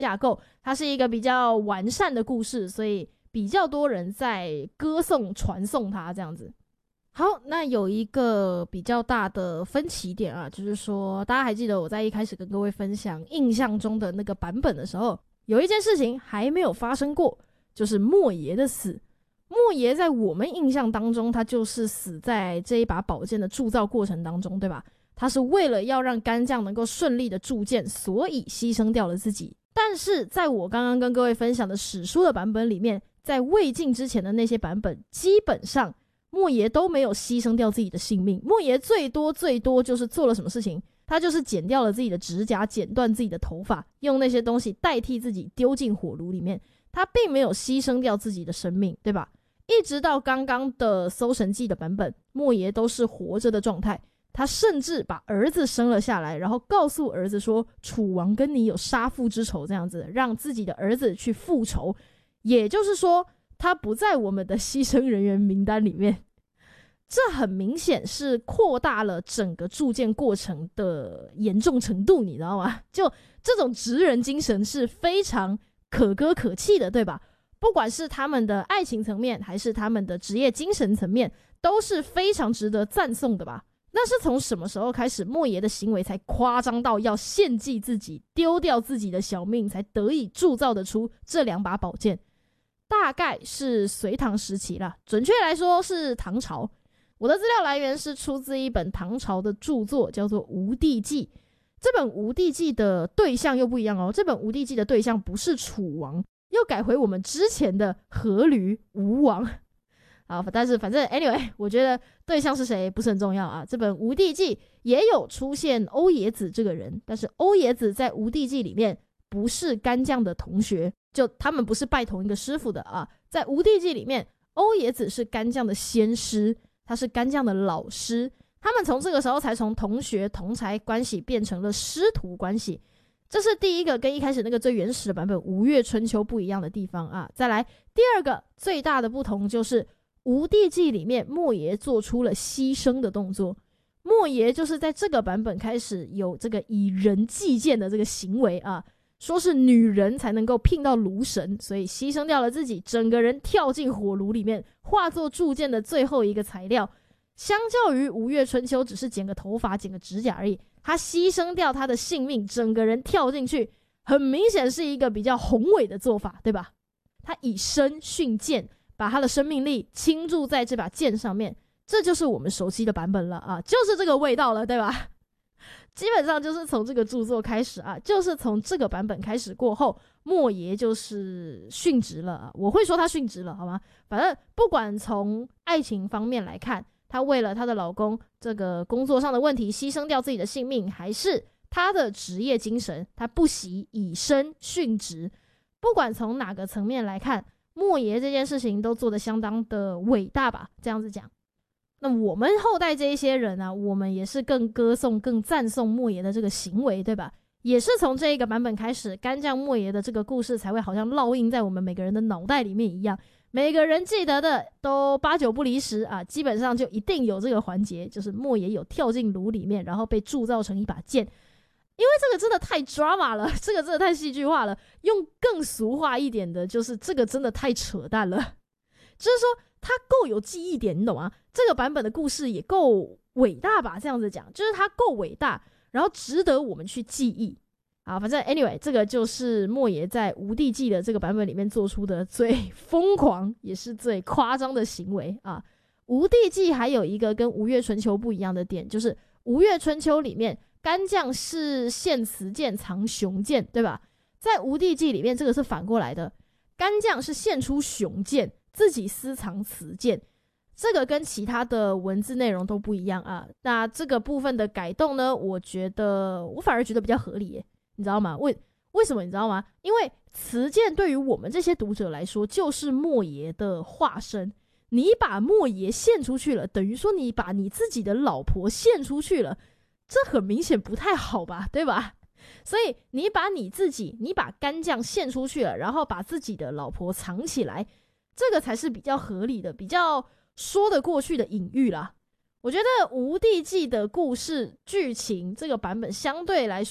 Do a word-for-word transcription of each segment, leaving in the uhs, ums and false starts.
架构，它是一个比较完善的故事，所以比较多人在歌颂传颂它这样子。好，那有一个比较大的分歧点啊，就是说大家还记得我在一开始跟各位分享印象中的那个版本的时候，有一件事情还没有发生过，就是莫邪的死。莫邪在我们印象当中，他就是死在这一把宝剑的铸造过程当中，对吧？他是为了要让干将能够顺利的铸剑，所以牺牲掉了自己。但是在我刚刚跟各位分享的史书的版本里面，在魏晋之前的那些版本，基本上莫邪都没有牺牲掉自己的性命。莫邪最多最多就是做了什么事情，他就是剪掉了自己的指甲，剪断自己的头发，用那些东西代替自己丢进火炉里面，他并没有牺牲掉自己的生命，对吧？一直到刚刚的搜神记的版本，莫邪都是活着的状态，他甚至把儿子生了下来，然后告诉儿子说楚王跟你有杀父之仇，这样子让自己的儿子去复仇，也就是说他不在我们的牺牲人员名单里面。这很明显是扩大了整个铸剑过程的严重程度，你知道吗？就这种职人精神是非常可歌可泣的，对吧？不管是他们的爱情层面还是他们的职业精神层面，都是非常值得赞颂的吧。那是从什么时候开始莫邪的行为才夸张到要献祭自己，丢掉自己的小命，才得以铸造得出这两把宝剑？大概是隋唐时期啦，准确来说是唐朝。我的资料来源是出自一本唐朝的著作，叫做《吴地记》。这本《吴地记》的对象又不一样哦，这本《吴地记》的对象不是楚王，又改回我们之前的阖闾吴王。好，但是反正 anyway， 我觉得对象是谁不是很重要啊。这本《吴地记》也有出现欧冶子这个人，但是欧冶子在《吴地记》里面不是干将的同学，就他们不是拜同一个师傅的啊。在《吴地记》里面，欧冶子是干将的先师，他是干将的老师，他们从这个时候才从同学同才关系变成了师徒关系。这是第一个跟一开始那个最原始的版本《吴越春秋》不一样的地方啊。再来第二个最大的不同就是《吴地记》里面莫邪做出了牺牲的动作。莫邪就是在这个版本开始有这个以人祭剑的这个行为啊，说是女人才能够聘到炉神，所以牺牲掉了自己，整个人跳进火炉里面，化作铸剑的最后一个材料。相较于吴越春秋只是剪个头发剪个指甲而已，他牺牲掉他的性命，整个人跳进去，很明显是一个比较宏伟的做法，对吧？他以身殉剑，把他的生命力倾注在这把剑上面，这就是我们熟悉的版本了啊，就是这个味道了，对吧？基本上就是从这个著作开始啊，就是从这个版本开始过后，莫邪就是殉职了啊。我会说他殉职了，好吗？反正不管从爱情方面来看，她为了她的老公这个工作上的问题牺牲掉自己的性命，还是她的职业精神，她不惜以身殉职。不管从哪个层面来看，莫邪这件事情都做得相当的伟大吧，这样子讲。那我们后代这一些人啊，我们也是更歌颂更赞颂莫邪的这个行为，对吧？也是从这一个版本开始，干将莫邪的这个故事才会好像烙印在我们每个人的脑袋里面一样，每个人记得的都八九不离十啊，基本上就一定有这个环节，就是莫邪有跳进炉里面，然后被铸造成一把剑。因为这个真的太 drama 了，这个真的太戏剧化了，用更俗化一点的就是这个真的太扯淡了，就是说它够有记忆点，你懂吗？这个版本的故事也够伟大吧，这样子讲，就是它够伟大，然后值得我们去记忆。好，反正 anyway， 这个就是莫邪在《吴地记》的这个版本里面做出的最疯狂也是最夸张的行为啊。《吴地记》还有一个跟《吴越春秋》不一样的点，就是《吴越春秋》里面干将是献雌剑藏雄剑，对吧？在《吴地记》里面这个是反过来的，干将是献出雄剑，自己私藏雌剑。这个跟其他的文字内容都不一样啊。那这个部分的改动呢，我觉得我反而觉得比较合理耶，你知道吗？为为什么你知道吗？因为雌剑对于我们这些读者来说就是莫邪的化身，你把莫邪献出去了，等于说你把你自己的老婆献出去了，这很明显不太好吧，对吧？所以你把你自己你把干将献出去了，然后把自己的老婆藏起来，这个才是比较合理的，比较说得过去的隐喻啦。我觉得《吴地记》的故事剧情这个版本相对来说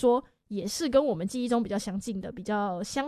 也是跟我们记忆中比较相近的、比较相